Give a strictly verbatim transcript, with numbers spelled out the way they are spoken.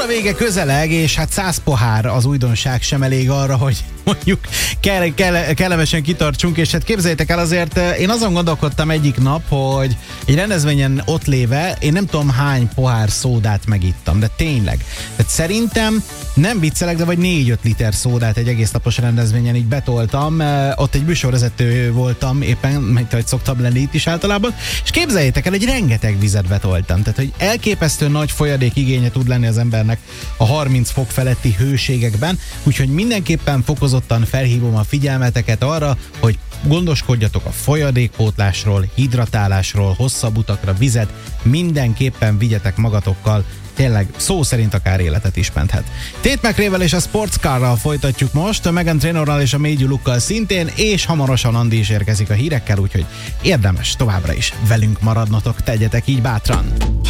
vége közeleg, és hát száz pohár az újdonság sem elég arra, hogy mondjuk kell, kell, kellemesen kitartsunk, és hát képzeljétek el, azért én azon gondolkodtam egyik nap, hogy egy rendezvényen ott léve, én nem tudom hány pohár szódát megittam, de tényleg. Tehát szerintem nem viccelek, de vagy négy-öt liter szódát egy egész napos rendezvényen így betoltam. Ott egy műsorvezető voltam éppen, mint ahogy szoktam lenni itt is általában, és képzeljétek el, egy rengeteg vizet betoltam. Tehát, hogy elképesztő nagy folyadék igénye tud lenni az embernek a harminc fok feletti hőségekben, úgyhogy mindenképpen fokozottan felhívom a figyelmeteket arra, hogy gondoskodjatok a folyadékpótlásról, hidratálásról, hosszabb utakra vizet, mindenképpen vigyetek magatokkal, tényleg szó szerint akár életet is menthet. Tate McRae-vel és a Sportscar-ral folytatjuk most, a Meghan Trainorral és a Made Lookkal szintén, és hamarosan Andi is érkezik a hírekkel, úgyhogy érdemes továbbra is velünk maradnotok, tegyetek így bátran!